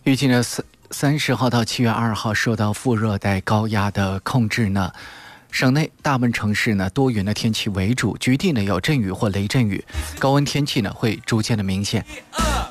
预计呢30号到7月2号，受到副热带高压的控制呢，省内大部分城市呢多云的天气为主，局地呢有阵雨或雷阵雨，高温天气呢会逐渐的明显。